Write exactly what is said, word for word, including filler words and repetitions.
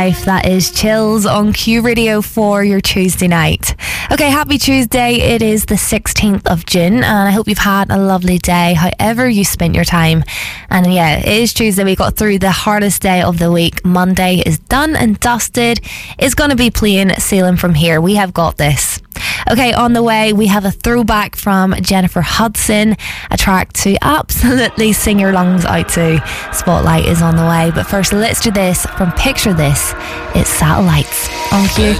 That is Chills on Q Radio for your Tuesday night. Okay, happy Tuesday. It is the sixteenth of June and I hope you've had a lovely day, however you spent your time. And yeah, it is Tuesday. We got through the hardest day of the week. Monday is done and dusted. It's going to be plain sailing from here. We have got this. Okay, on the way, we have a throwback from Jennifer Hudson, a track to absolutely sing your lungs out to. Spotlight is on the way, but first let's do this from Picture This. It's Satellites on Q.